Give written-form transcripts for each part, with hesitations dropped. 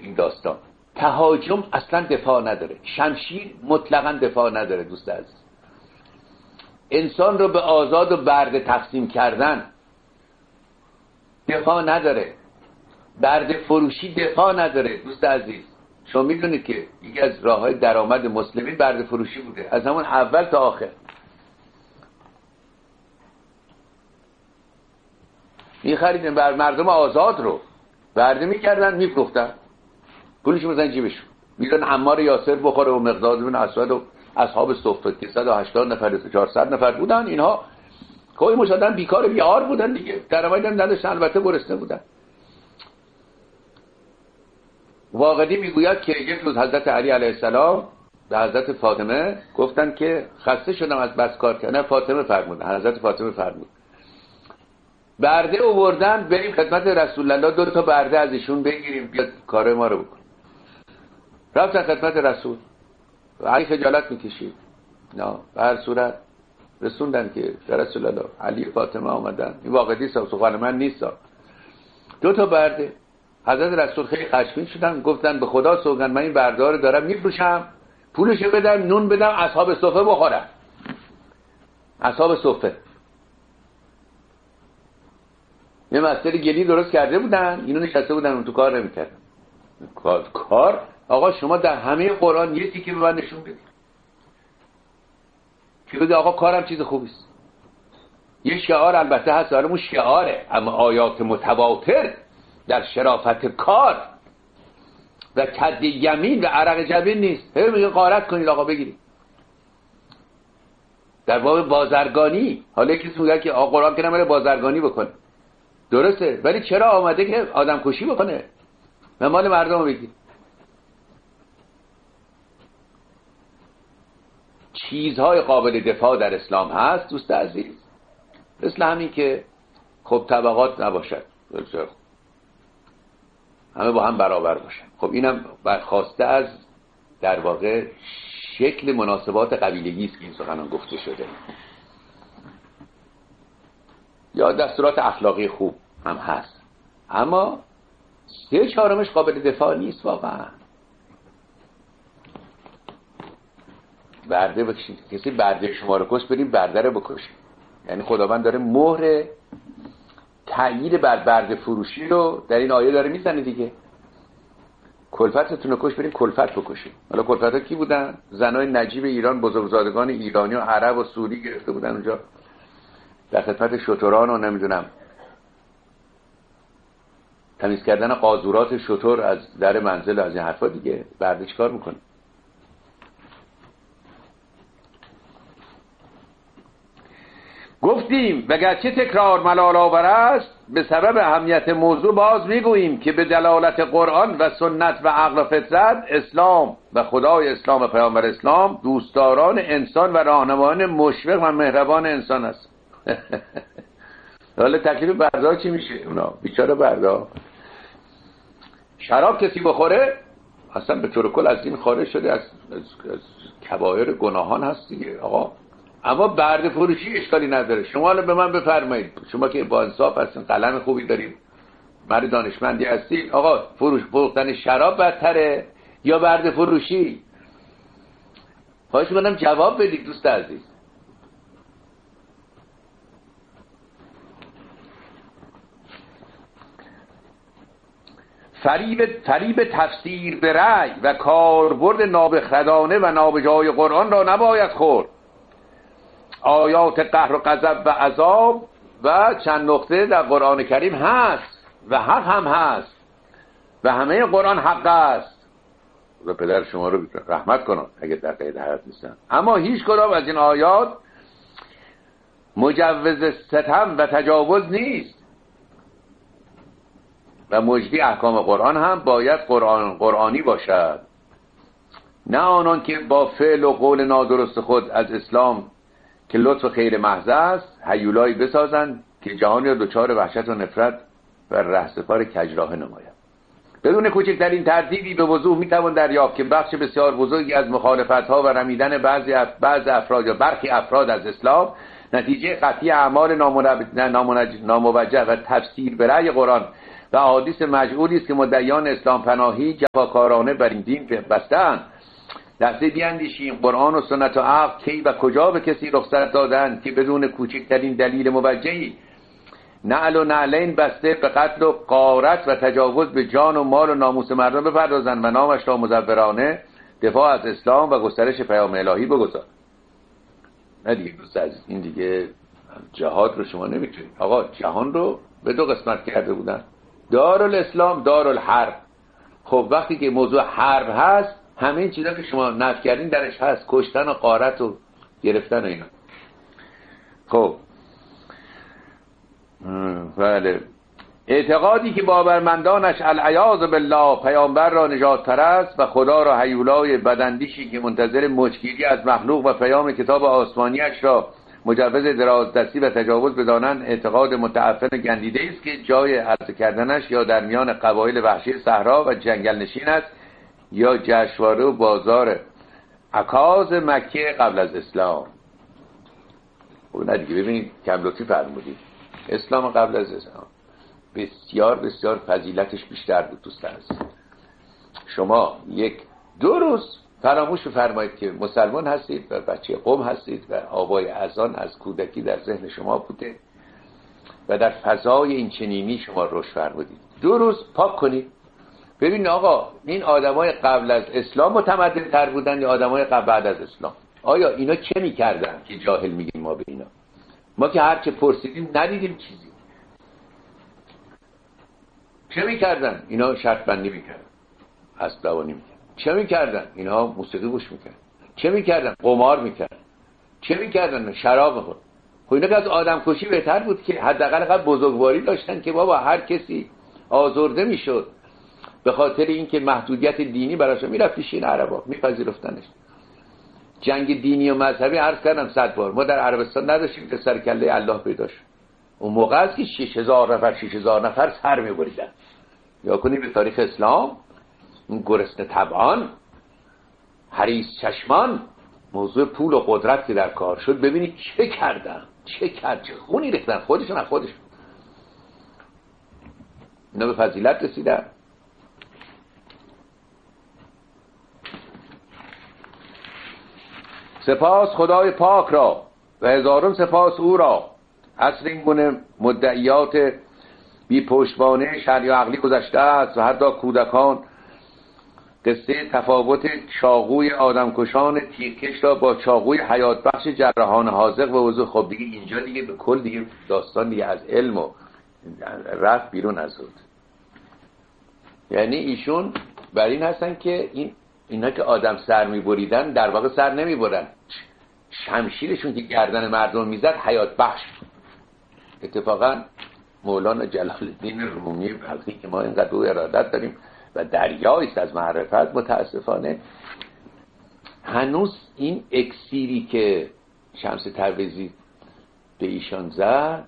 این داستان. تهاجم اصلا دفاع نداره، شمشیر مطلقا دفاع نداره. دوست عزیز، انسان رو به آزاد و برده تقسیم کردن دفاع نداره، برده فروشی دفاع نداره. دوست عزیز، شما میدونید که یکی از راه‌های درآمد مسلمین برده فروشی بوده از همون اول تا آخر. می‌خریدن بر مردم آزاد رو برده می‌کردن، می‌فروختن، پولش می‌ذارن جیبشون، میرن عمار یاسر بخوره و مقداد بن اسود و اصحاب صفه که 180 نفر 400 نفر بودن. اینها کوی مشادن بیکار بیار بودن دیگه، درآمدی هم نداشتن، البته گرسنه بودن. واقعی میگوید که یک روز حضرت علی علیه السلام به حضرت فاطمه گفتن که خسته شدم از بس کار کردن. فاطمه فرمودن، حضرت فاطمه فرمود برده آوردن، بریم خدمت رسول الله 2 تا برده از ایشون بگیریم بیاد کار ما رو بکن. رفتن خدمت رسول، علی خجالت میکشید. نه به هر صورت رسوندن که رسول الله علی فاطمه آمدن. این واقعی سخن من نیست. 2 تا برده. حضرت رسول خیلی خشمگین شدن، گفتن به خدا سوگند من این برده ها رو دارم میفروشم، پولشو بدم، نون بدم، اصحاب صفه بخورم. اصحاب صفه یه مسئله گلی درست کرده بودن، اینو نشسته بودن اون تو کار نمیکردن. کار آقا شما در همه قرآن یه تیکه به من نشون بدید که بگه آقا کارم چیز خوبیست. یه شعار البته هست، اون شعاره، اما آیات متواتر در شرافت کار و کد یمین و عرق جبین نیست. هی میگه غارت کنید آقا بگیرید. در باب بازرگانی حالا کسی میگه که آقا قرآن که نمیره بازرگانی بکنه، درسته، ولی چرا آمده که آدم کشی بکنه و مال مردم رو بگیر؟ چیزهای قابل دفاع در اسلام هست دوست عزیز، مثل همین که خب طبقات نباشد، همه با هم برابر باشن. خب اینم برخواسته از در واقع شکل مناسبات قبیلگی است که این سخنان گفته شده، یا دستورات اخلاقی خوب هم هست، اما 3/4 قابل دفاع نیست واقعا. برده بکشید، کسی برده شما رو کش، بریم برده رو بکشید. یعنی خداوند داره مهر تأیید بر برده فروشی رو در این آیه داره میزنه دیگه. کلفتتون رو کش، بریم کلفت بکشید. حالا کلفت ها کی بودن؟ زنای نجیب ایران، بزرگزادگان ایرانی و عرب و سوری گرفته بودن اونجا در خدمت شتران و نمیدونم تمیز کردن قاذورات شتر از در منزل و از این حرفا دیگه. برده چیکار میکنه؟ گفتیم وگرچه تکرار ملال آور است، به سبب اهمیت موضوع باز میگوییم که به دلالت قرآن و سنت و عقل و فطرت، اسلام و خدای اسلام و پیامبر اسلام دوستداران انسان و راهنمایان مشفق و مهربان انسان است. حالا تکلیف بردا چی میشه؟ اونا بیچاره بردا. شراب کسی بخوره اصلا به طور کل از دین خارج شده، از کبایر گناهان هست دیگه آقا. اما برده فروشی اشکالی نداره. شما حالا به من بفرمایید، شما که با انصاف هستین، قلم خوبی دارید، مرد دانشمندی هستید، آقا فروختن شراب بدتره یا برده فروشی؟ خواهش می‌کنم جواب بدید دوست عزیز. فریب تفسیر به رأی و کاربرد نابخردانه و نابجای قرآن را نباید خورد. آیات قهر و غضب و عذاب و چند نقطه در قرآن کریم هست و حق هم هست و همه قرآن حق است و پدر شما رو رحمت کنم اگر در قید حیات نیستن. اما هیچ کدام از این آیات مجوز ستم و تجاوز نیست و مجدی احکام قرآن هم باید قرآنی باشد، نه آنان که با فعل و قول نادرست خود از اسلام که لطف خیر محض است هیولایی بسازند که جهانی را دچار وحشت و نفرت و رهسپار کجراه نماید. بدون کوچکترین تردیدی به وضوح میتوان دریافت که بخش بسیار بزرگی از مخالفت‌ها و رمیدن بعض افراد یا برخی افراد از اسلام نتیجه قطعی اعمال ناموجه و تفسیر به رأی قرآن و احادیث مجعولی است که مدعیان اسلام پناهی جفاکارانه بر این دین بستند. لحظه بیاندیشیم قرآن و سنت و عقل کی و کجا به کسی رخصت دادند که بدون کوچکترین دلیل موجهی نعل و نعلین بسته به قتل و غارت و تجاوز به جان و مال و ناموس مردم بپردازند و نامش را مزورانه دفاع از اسلام و گسترش پیام الهی بگذار. نه دیگه دوست عزیز، این دیگه جهاد رو شما نمیتونید. آقا جهان رو به دو قسمت کرده بودن، دارالاسلام دارالحرب. خب وقتی که موضوع حرب هست همه این چیزا که شما نفی کردین درش هست، کشتن و غارت و گرفتن و اینا. خب بله، اعتقادی که باورمندانش العیاذ بالله پیامبر را نجات پرست و خدا را هیولای بداندیشی که منتظر مچگیری از مخلوق و پیام کتاب آسمانیش را مجوز درازدستی و تجاوز بدانند، اعتقاد متعفن گندیده است که جای عرض کردنش یا در میان قبایل وحشی صحرا و جنگل نشین است یا جشنواره و بازار عکاظ مکه قبل از اسلام. خب ندیگه ببینید کم لطفی فرمودید، اسلام قبل از اسلام بسیار بسیار فضیلتش بیشتر بود دوست عزیز. شما یک دو روز فراموش بفرمایید که مسلمان هستید و بچه قوم هستید و آوای اذان از کودکی در ذهن شما بوده و در فضای این چنینی شما رشد فرمودید. دو روز پاک کنید ببین آقا این آدمای قبل از اسلام متمدن تر بودن یا آدمای بعد از اسلام؟ آیا اینا چه میکردن که جاهل میگیم ما به اینا؟ ما که هر چه پرسیدیم ندیدیم چیزی. چه میکردن؟ اینا شرط بندی میکردن، اسب دوانی میکردن. چه میکردن؟ اینا موسیقی گوش میکردن. چه میکردن؟ قمار میکردن. چه میکردن؟ شراب میخورد. خب اینا که از آدم کشی بهتر بود که حداقل قد بزرگواری داشتن که بابا هر کسی آزرده میشد به خاطر اینکه محدودیت دینی براش میرفت پیشین عربا میپذیرفتنش. جنگ دینی و مذهبی عرض کردم 100 بار ما در عربستان نداشتیم که سر کله الله پیدا شد. اون موقع است که 6000 نفر سر میبریدن. یا کنید به تاریخ اسلام اون گرسنه طبعان حریص چشمان موضوع پول و قدرت که در کار شد ببینید چه کردن، چه خونی ریختن خودشون از خودشون. اینا به فضیلت رسیدن. سپاس خدای پاک را و هزارم سپاس او را. اصل این گونه مدعیات بی پشتوانه شرعی و عقلی گذشته است و حتی کودکان قصه تفاوت چاقوی آدمکشان تیرکش را با چاقوی حیات بخش جراحان حاذق و وضوح. خب دیگه اینجا دیگه به کل دیگه داستان دیگه از علم و رفت بیرون از حد. یعنی ایشون بر این هستن که اینا که آدم سر میبریدن در واقع سر نمیبرن، شمشیرشون که گردن مردم میزد حیات بخش. اتفاقا مولانا جلال الدین رومی بلخی که ما اینقدر او ارادت داریم و دریایست از معرفت، متاسفانه هنوز این اکسیری که شمس تبریزی به ایشان زد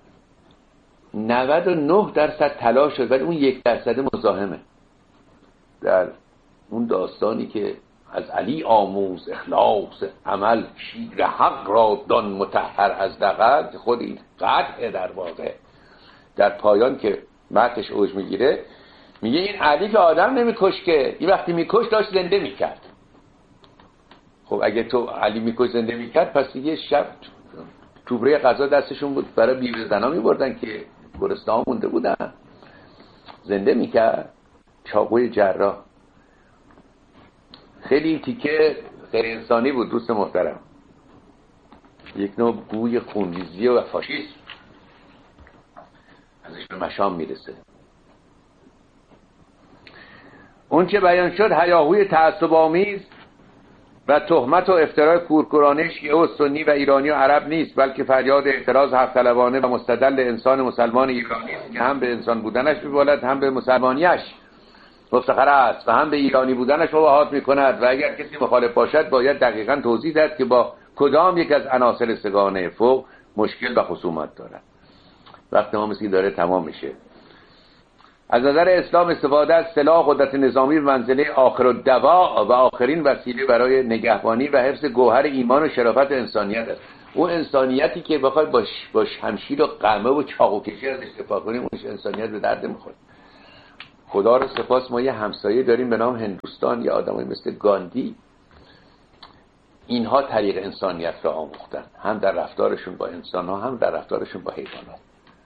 99% طلا شد ولی اون 1% مزاحمه. در اون داستانی که از علی آموز اخلاص عمل شیر حق را دان مطهر از دغل، که خود این قطعه در واقع در پایان که متنش اوج میگیره میگه این علی که آدم نمیکش که این وقتی میکش داشت زنده میکرد. خب اگه تو علی میکش زنده میکرد پس یه شب توبره غذا دستشون بود برای بیوه زنا میبردن که گرسنه‌ها مونده بودن، زنده میکرد چاقوی جراح. خیلی این تیکه غیر انسانی بود دوست محترم، یک نوع گوی خونریزی و فاشیسم ازش به مشام میرسه. اون چه بیان شد هیاهوی تعصب‌آمیز و تهمت و افترای کورکورانه شیعه و سنی و ایرانی و عرب نیست، بلکه فریاد اعتراض حق طلبانه و مستدل انسان مسلمان ایرانی است که هم به انسان بودنش میبالد، هم به مسلمانیش مفتخر است و هم به ایرانی بودنش مباهات میکند و اگر کسی مخالف باشد باید دقیقاً توضیح داد که با کدام یک از عناصر سگانه فوق مشکل و خصومت دارد. وقت ما مثل داره تمام میشه. از نظر اسلام استفاده از سلاح قدرت نظامی به منزله آخرالدوا و آخرین وسیله برای نگهبانی و حفظ گوهر ایمان و شرافت انسانیت است. اون انسانیتی که بخواد با شمشیر و قمه و چاقو کشی از استفاده کنیم اون انسانیت به درد میخوره. خدا رو سپاس ما یه همسایه داریم به نام هندوستان، یه آدمایی مثل گاندی. اینها طریق انسانیت را آموختن، هم در رفتارشون با انسان ها، هم در رفتارشون با حیوانات.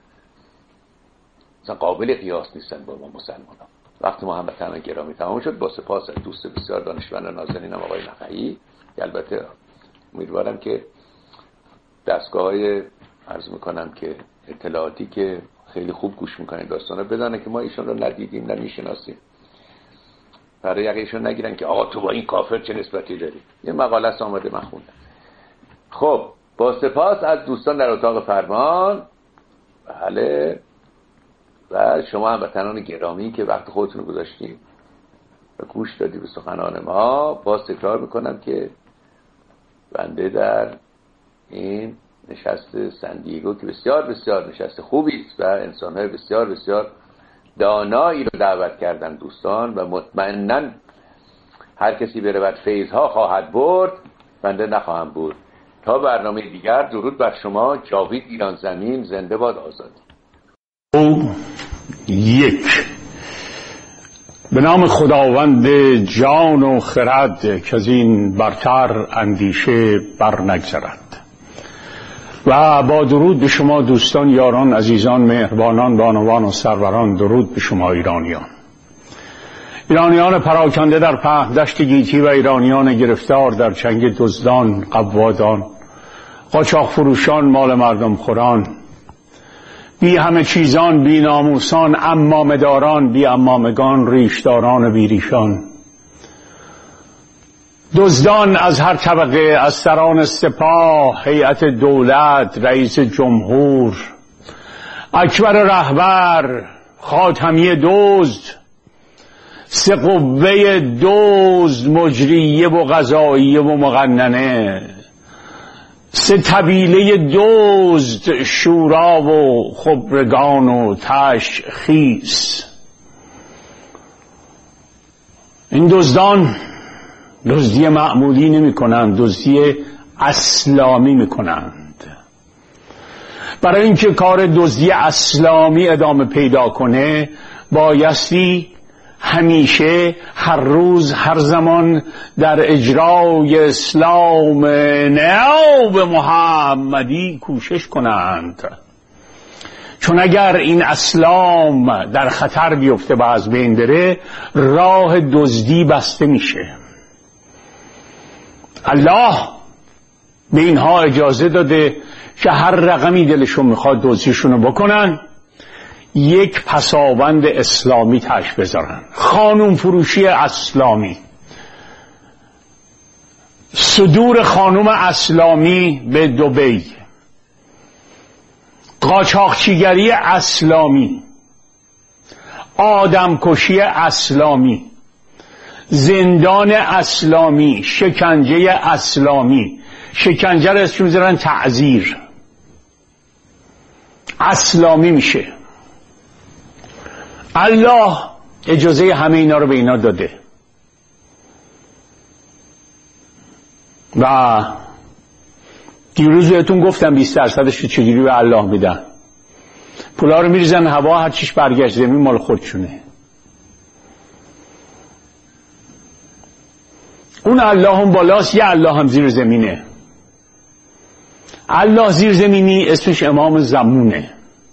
مثلا قابل قیاس نیستن با ما مسلمان ها. وقتی ما هموطنان گرامی تمام شد، با سپاس از دوست بسیار دانشمند نازنینم آقای نخعی، البته امیدوارم که دستگاه‌های عرض میکنم که اطلاعاتی که خیلی خوب گوش میکنن داستانا بدانه که ما ایشون رو ندیدیم نه میشناسیم، برای یقیشون نگیرن که آقا تو با این کافر چه نسبتی داری. یه مقاله است آمده من خوندم. خب با سپاس از دوستان در اتاق فرمان. بله، و شما هموطنان گرامی که وقت خودتون رو گذاشتیم و گوش دادی به سخنان ما، باز تکرار میکنم که بنده در این نشست سندیگو که بسیار بسیار نشست خوبی است و انسان‌های بسیار بسیار دانایی رو دعوت کردن دوستان، و مطمئناً هر کسی بره بر فیض‌ها خواهد برد، بنده نخواهم بود. تا برنامه دیگر، درود بر شما. جاوید ایران زمین، زنده باد آزادی. یک، به نام خداوند جان و خرد که از این برتر اندیشه بر نگذرد، و با درود به شما دوستان، یاران، عزیزان، مهربانان، بانوان و سروران. درود به شما ایرانیان پراکنده در پهن دشت گیتی و ایرانیان گرفتار در چنگ دزدان، قوادان، قاچاق فروشان، مال مردم خوران، بی همه چیزان، بی ناموسان، عمامه داران، بی عمامگان، ریشداران بی ریشان، دزدان از هر طبقه، از سران سپاه، هیئت دولت، رئیس جمهور، اکبر رهبر، خاتمی دزد، سه قوه دزد، مجریه و قضاییه و مقننه، سه طبیله دزد، شورا و خبرگان و تشخیص. این دزدان دزدی معمولی نمی کنند، دزدی اسلامی می کنند. برای اینکه کار دزدی اسلامی ادامه پیدا کنه، بایستی همیشه، هر روز، هر زمان در اجرای اسلام ناب محمدی کوشش کنند. چون اگر این اسلام در خطر بیفته و از بین بره، راه دزدی بسته میشه. الله به اینها اجازه داده که هر رقمی دلشون میخواد دزدیشونو بکنن، یک پسابند اسلامی تاش بذارن. خانوم فروشی اسلامی، صدور خانوم اسلامی به دبی، قاچاقچیگری اسلامی، آدمکشی اسلامی، زندان اسلامی، شکنجه اسلامی. شکنجه رو اسمش میذارن تعزیر، اسلامی میشه. الله اجازه همه اینا رو به اینا داده. و دیروز بهتون گفتم 20% چجوری به الله میدن. پولا رو میریزن هوا، هر چیش برگشت زمین مال خودشونه. اون الله هم بالاست، یه الله هم زیر زمینه. الله زیر زمینی اسمش امام زمونه.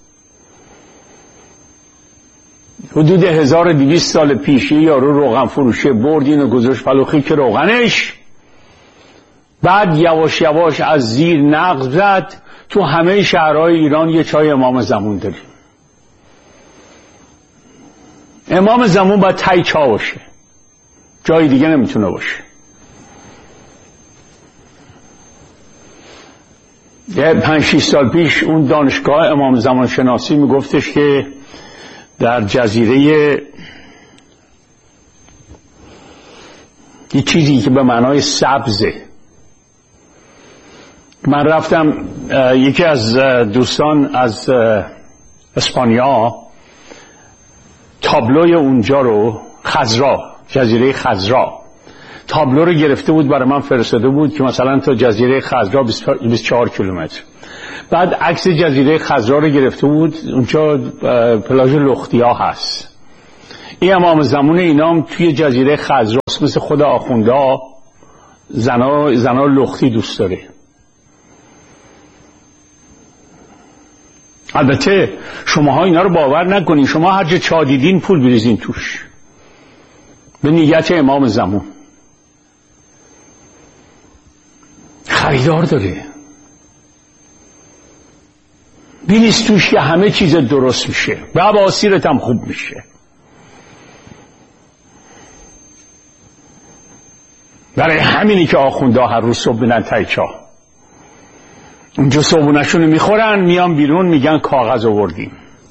حدود 1200 سال پیش یارو روغن فروشه برد اینو گذاشت فلوخی که روغنش، بعد یواش یواش از زیر نقب زد. تو همه شهرهای ایران یه چای امام زمان داریم. امام زمان باید تای چا باشه، جای دیگه نمیتونه باشه. 5-6 سال پیش اون دانشگاه امام زمان شناسی میگفتش که در جزیره یه چیزی که به معنای سبزه. من رفتم، یکی از دوستان از اسپانیا تابلوی اونجا رو، خضرا، جزیره خضرا، تابلو رو گرفته بود برای من فرستاده بود که مثلا تا جزیره خضرا 24 کیلومتر. بعد عکس جزیره خضرا رو گرفته بود، اونجا پلاژ لختیا هست. این امام زمان اینام توی جزیره خزرست مثل خود آخونده زنا لختی دوست داره. البته شماها اینا رو باور نکنین، شما هر جا چا دیدین پول بریزین توش به نیت امام زمان. خریدار داره، بریز توش که همه چیز درست میشه و باسیرت هم خوب میشه. برای همینی که آخونده هر روز صبح بینن تای چا اونجا صبحونشونو میخورن، میان بیرون میگن کاغذ آوردیم.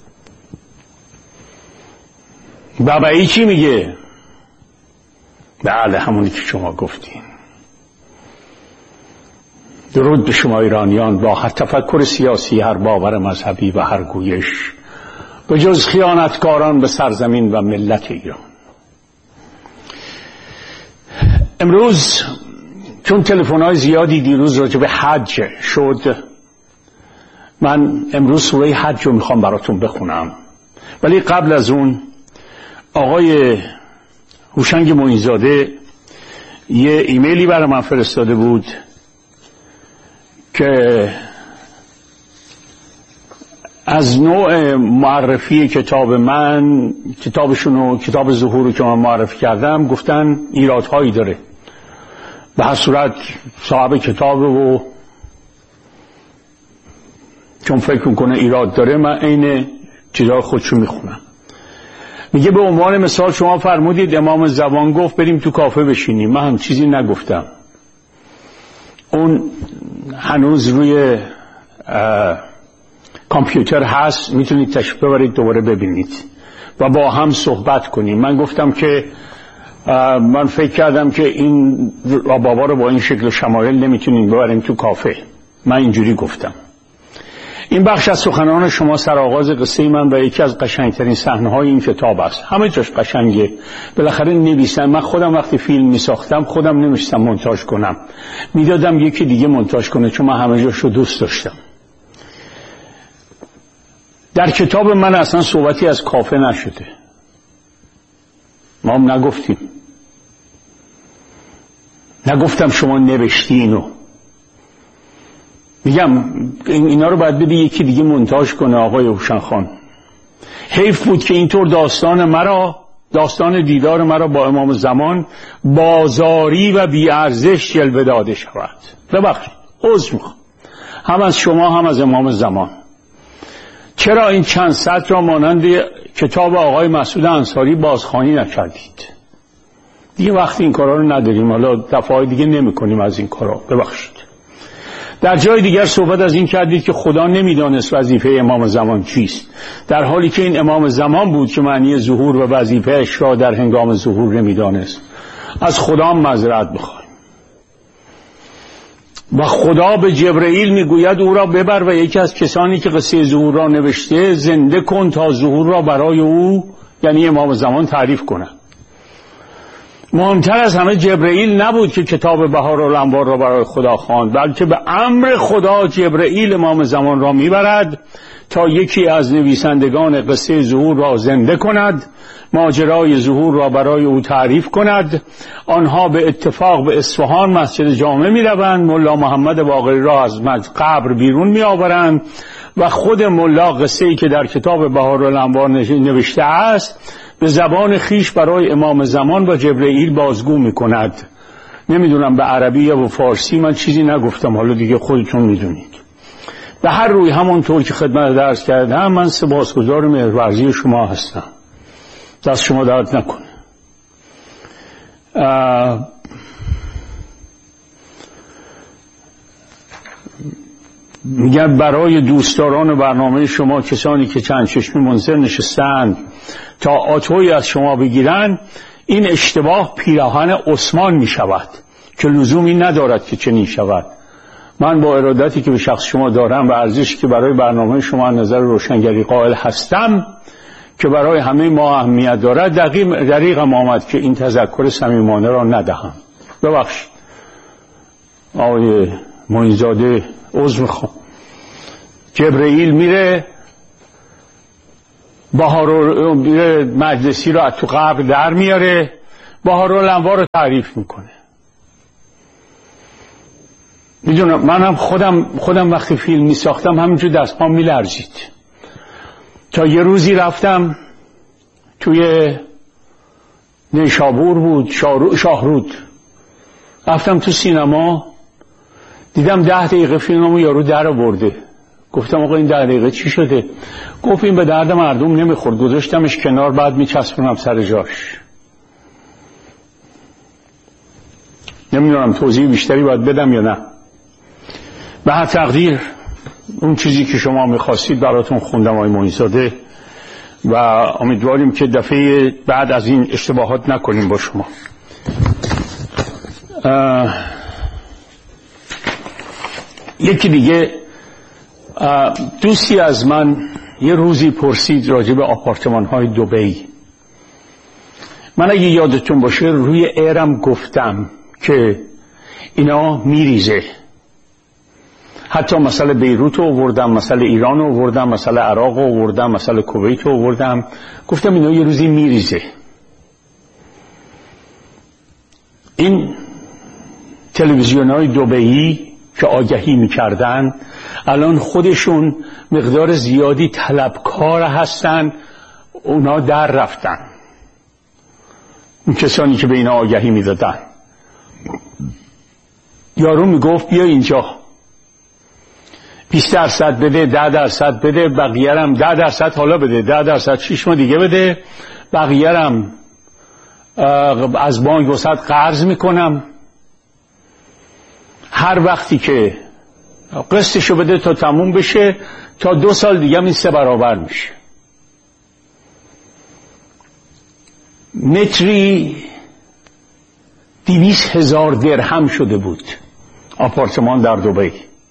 بابایی چی میگه؟ بله همونی که شما گفتین. درود به شما ایرانیان با هر تفکر سیاسی، هر باور مذهبی و هر گویش، به جز خیانتکاران به سرزمین و ملت ایران. امروز چون تلفن‌های زیادی دیروز راجع به حج شد، من امروز سوره حج رو میخوام براتون بخونم، ولی قبل از اون آقای هوشنگ معین‌زاده یه ایمیلی برای من فرستاده بود که از نوع معرفی کتاب من، کتابشونو، کتاب ظهور رو که من معرفی کردم، گفتن ایرادهایی داره. به هر صورت صاحب کتاب رو چون فکر میکنه ایراد داره، من عین چیزای خودشو میخونم. میگه به عنوان مثال شما فرمودید امام زمان گفت بریم تو کافه بشینیم. من هم چیزی نگفتم. اون هنوز روی کامپیوتر هست، میتونید تشریف ببرید دوباره ببینید و با هم صحبت کنیم. من گفتم که من فکر کردم که این بابا رو با این شکل شمایل نمیتونیم ببریم تو کافه. من اینجوری گفتم. این بخش از سخنان شما سرآغاز قصه من و یکی از قشنگترین صحنه‌های این کتاب است. همه جاش قشنگه. بالاخره نویسن. من خودم وقتی فیلم میساختم خودم نمیشتم مونتاژ کنم، میدادم یکی دیگه مونتاژ کنه، چون من همه جاشو دوست داشتم. در کتاب من اصلا صحبتی از کافه نشده. ما هم نگفتم شما نوشتی اینو. میگم اینا رو باید بدی یکی دیگه مونتاژ کنه آقای هوشنگ خان. حیف بود که اینطور داستان دیدار مرا با امام زمان بازاری و بی‌ارزش جلوه داده شود. ببخشید، عذر میخوام، هم از شما هم از امام زمان. چرا این چند سطر را مانند کتاب آقای مسعود انصاری بازخوانی نکردید؟ دیگه وقت این کارا رو نداریم، حالا دفعه دیگه نمی کنیم از این کارا. ببخشید. در جای دیگر صحبت از این کردید که خدا نمیدانست وظیفه امام زمان چیست، در حالی که این امام زمان بود که معنی ظهور و وظیفه‌اش را در هنگام ظهور نمیدانست. از خدا معذرت بخواهیم. و خدا به جبرئیل میگوید او را ببر و یکی از کسانی که قصه ظهور را نوشته زنده کن تا ظهور را برای او، یعنی امام زمان، تعریف کند. مهمتر از همه جبرئیل نبود که کتاب بهارالانوار را برای خدا خواند، بلکه به امر خدا جبرئیل امام زمان را میبرد تا یکی از نویسندگان قصه ظهور را زنده کند، ماجرای ظهور را برای او تعریف کند. آنها به اتفاق به اصفهان مسجد جامع میروند، ملا محمد باقری را از قبر بیرون میآورند و خود ملا قصه‌ای که در کتاب بهارالانوار نوشته است به زبان خیش برای امام زمان و جبرئیل بازگو میکند. نمیدونم به عربی یا به فارسی، من چیزی نگفتم، حالا دیگه خودتون میدونید. به هر روی همونطور که خدمت درس کردم، من سپاسگزار مهرورزی شما هستم. دست شما درد نکنه. میگم برای دوستداران برنامه شما، کسانی که چند چشمی منظر نشستند تا آتویی از شما بگیرن، این اشتباه پیراهن عثمان می شود که لزومی ندارد که چنین شود. من با ارادتی که به شخص شما دارم و ارزشی که برای برنامه شما نظر روشنگری قائل هستم که برای همه ما اهمیت دارد، دقیقم آمد که این تذکر صمیمانه را ندهم. ببخشید آقای معین‌زاده، عذر میخوام. جبرئیل میره بهار مجلسی رو از تو قبر در میاره، بهارالانوار رو تعریف میکنه. میدونم منم خودم وقتی فیلم میساختم همینجور دستپام میلرزید. تا یه روزی رفتم توی نیشابور بود، شاهرود، رفتم تو سینما، دیدم 10 دقیقه فیلممو یارو در آورده. گفتم آقا این 10 دقیقه چی شده؟ گفت این به درد مردم نمیخورد، گذاشتمش کنار، بعد میچسبونم سر جاش. نمیدونم توضیح بیشتری باید بدم یا نه. به هر تقدیر اون چیزی که شما میخواستید براتون خوندم آقای معین‌زاده و امیدواریم که دفعه بعد از این اشتباهات نکنیم با شما. یکی دیگه، دوستی از من یه روزی پرسید راجع به آپارتمان های دبی. من اگه یادتون باشه روی ایرم گفتم که اینا میریزه. حتی مسئله بیروت رو آوردم، مسئله ایران رو آوردم، مسئله عراق رو آوردم، مسئله کویت رو آوردم. گفتم اینا یه روزی میریزه. این تلویزیون های دبی که آگهی میکردن الان خودشون مقدار زیادی طلبکار هستن، اونا در رفتن، اون کسانی که به اینا آگهی میدادن. یارو میگفت بیا اینجا 20% بده، 10% بده، بقیه‌رم 10% حالا بده، 10% 6 ماه دیگه بده، بقیه‌رم از بانک وسط قرض میکنم، هر وقتی که قسطشو بده تا تموم بشه، تا 2 سال دیگه این 3 برابر میشه. متری 200,000 درهم شده بود آپارتمان در دبی.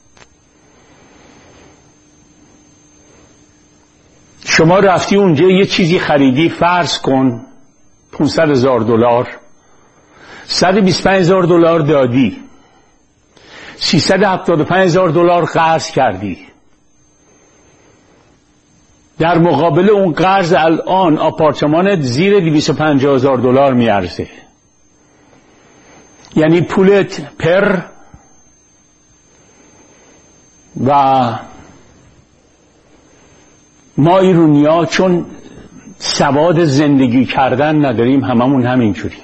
شما رفتی اونجا یه چیزی خریدی، فرض کن $500,000، $125,000 دادی، $375,000 قرض کردی. در مقابل اون قرض الان آپارتمانت زیر $250,000 میارزه. یعنی پولت پر و ما ایرونیا چون سواد زندگی کردن نداریم هممون همینجوری.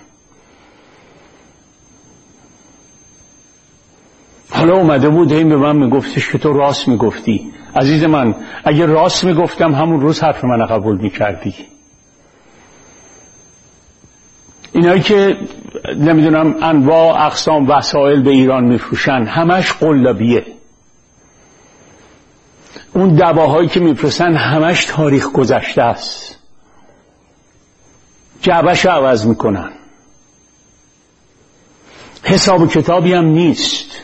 حالا اومده بود این به من میگفتش که تو راست میگفتی. عزیز من اگه راست میگفتم همون روز حرف من قبول میکردی. اینایی که نمیدونم انواع اقسام وسایل به ایران میفروشن همش قلابیه. اون دواهایی که میفرستن همش تاریخ گذشته است، جعبه‌ش عوض میکنن، حساب و کتابی هم نیست.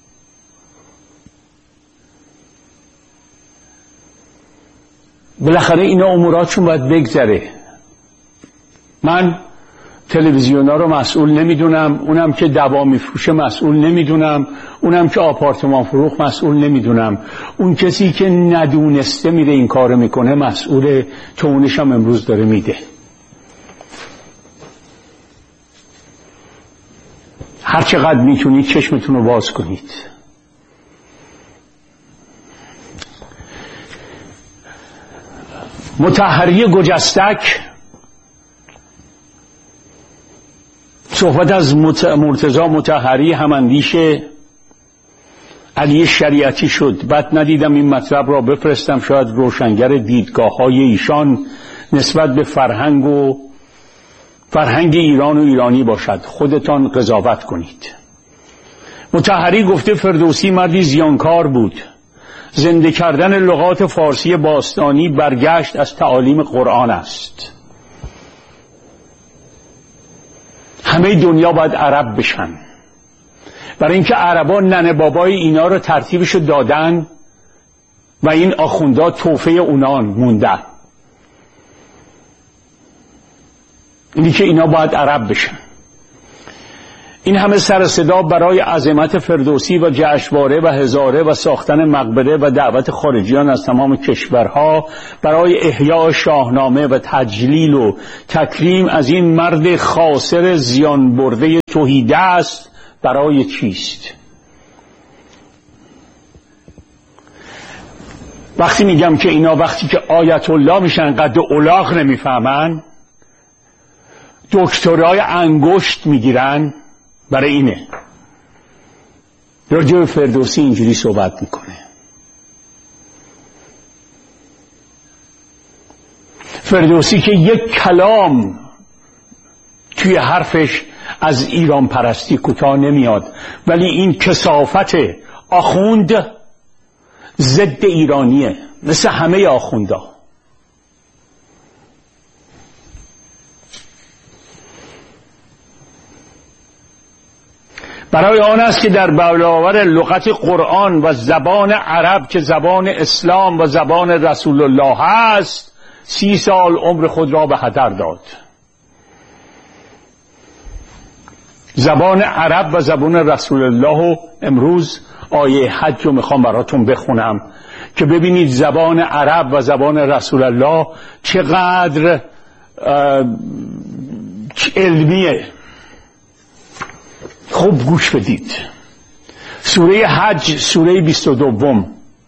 بالاخره اینا اموراتشون باید بگذره. من تلویزیونا رو مسئول نمیدونم، اونم که دوا میفروشه مسئول نمیدونم، اونم که آپارتمان فروخت مسئول نمیدونم. اون کسی که ندونسته میره این کار میکنه مسئول، چونش هم امروز داره میده. هر چقدر میتونید چشمتون رو باز کنید. مطهری گجستک صحبت از مرتضی مطهری هماندیش علی شریعتی شد. بعد ندیدم این مطلب را بفرستم، شاید روشنگر دیدگاه‌های ایشان نسبت به فرهنگ ایران و ایرانی باشد. خودتان قضاوت کنید. مطهری گفته فردوسی مردی زیانکار بود. زنده کردن لغات فارسی باستانی برگشت از تعالیم قرآن است. همه دنیا باید عرب بشن، برای اینکه عربان ننه بابای اینا رو ترتیبشو دادن و این آخوندا توفه اونان موندن. اینی که اینا باید عرب بشن. این همه سر صدا برای عظمت فردوسی و جشنواره و هزاره و ساختن مقبره و دعوت خارجیان از تمام کشورها برای احیاء شاهنامه و تجلیل و تکریم از این مرد خاسر زیان برده تهیدست برای چیست؟ وقتی میگم که اینا وقتی که آیت الله میشن قد الاغ نمیفهمن، دکترای انگشت میگیرن، برای اینه راجع به فردوسی اینجوری صحبت میکنه. فردوسی که یک کلام توی حرفش از ایران پرستی کوتاه نمیاد، ولی این کثافت آخوند ضد ایرانیه، مثل همه آخوندا. برای آن است که در برابر لغت قرآن و زبان عرب که زبان اسلام و زبان رسول الله است 30 سال عمر خود را به هدر داد. زبان عرب و زبان رسول الله. امروز آیه حج رو میخوام براتون بخونم که ببینید زبان عرب و زبان رسول الله چقدر علمیه. خوب گوش بدید. سوره حج سوره 22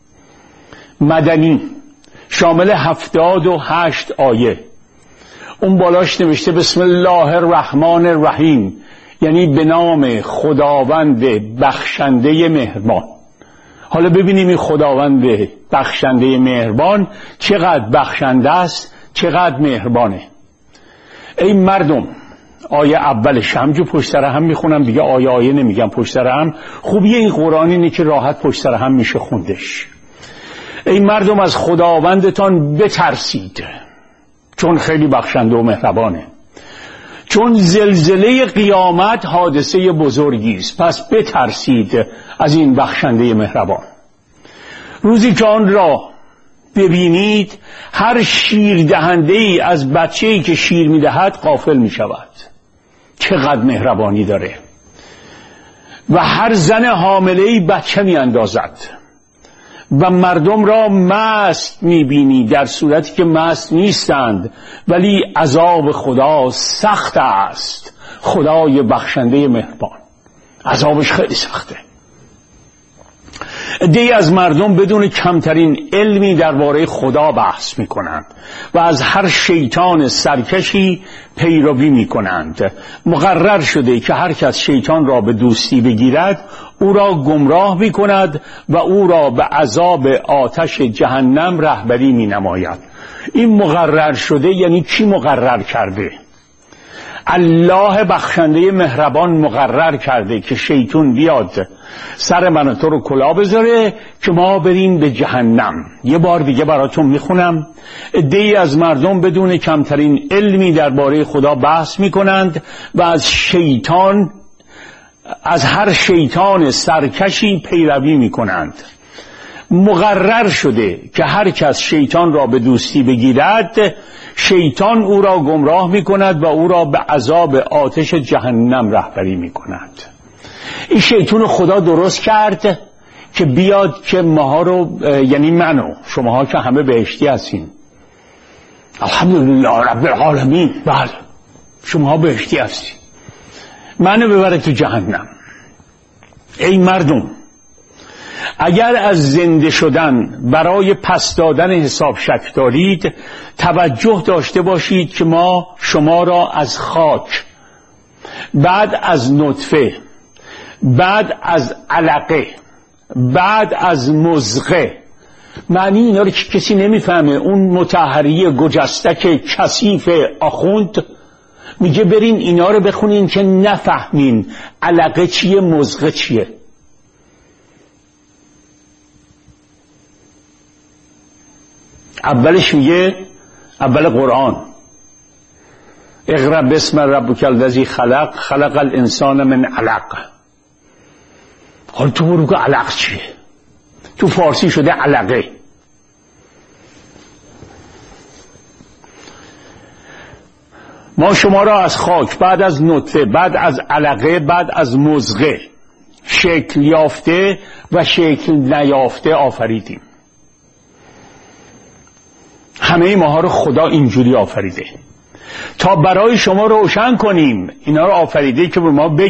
مدنی، شامل 78 آیه. اون بالاش نوشته بسم الله الرحمن الرحیم، یعنی به نام خداوند بخشنده مهربان. حالا ببینیم این خداوند بخشنده مهربان چقدر بخشنده است، چقدر مهربانه. ای مردم، آیه اولش همجور پشت سر هم میخونم دیگه، آیه نمیگم پشت سر هم. خوبیه این قرآن اینه که راحت پشت سر هم میشه خوندش. ای مردم از خداوندتان بترسید، چون خیلی بخشنده و مهربانه. چون زلزله قیامت حادثه بزرگی است، پس بترسید از این بخشنده مهربان. روزی که آن را ببینید هر شیر دهنده ای از بچه‌ای که شیر میدهد غافل میشود. چقدر مهربانی داره. و هر زن حامله‌ای بچه میاندازد و مردم را مست میبینی در صورتی که مست نیستند، ولی عذاب خدا سخت است. خدای بخشنده مهربان عذابش خیلی سخته. عده‌ای از مردم بدون کمترین علمی درباره خدا بحث میکنند و از هر شیطان سرکشی پیروی میکنند. مقرر شده که هر کس شیطان را به دوستی بگیرد او را گمراه میکند و او را به عذاب آتش جهنم رهبری مینماید. این مقرر شده یعنی کی مقرر کرده؟ الله بخشنده مهربان مقرر کرده که شیطان بیاد سر من و تو رو کلا بذاره که ما بریم به جهنم. یه بار دیگه براتون میخونم. عده‌ای از مردم بدون کمترین علمی درباره خدا بحث میکنند و از هر شیطان سرکشی پیروی میکنند. مقرر شده که هر کس شیطان را به دوستی بگیرد شیطان او را گمراه میکند و او را به عذاب آتش جهنم رهبری میکند. این شیطان خدا درست کرد که بیاد که ماها رو، یعنی منو، شماها که همه بهشتی هستین الحمدلله رب العالمین، بله شماها بهشتی هستین، منو ببره تو جهنم. ای مردم، اگر از زنده شدن برای پس دادن حساب شک دارید توجه داشته باشید که ما شما را از خاک، بعد از نطفه، بعد از علقه، بعد از مضغه، معنی اینا رو که کسی نمیفهمه. اون مطهری گجستک کثیف آخوند میگه برین اینا رو بخونین که نفهمین علقه چیه مضغه چیه. اولش میگه، اول قرآن، اقرأ باسم ربک الذی خلق، خلق الانسان من علق. حالا تو برو که علق چیه؟ تو فارسی شده علقه. ما شما را از خاک، بعد از نطفه، بعد از علقه، بعد از مضغه، شکل یافته و شکل نیافته آفریدیم. همه ماها رو خدا اینجوری آفریده تا برای شما روشن کنیم اینا رو آفریده که به ما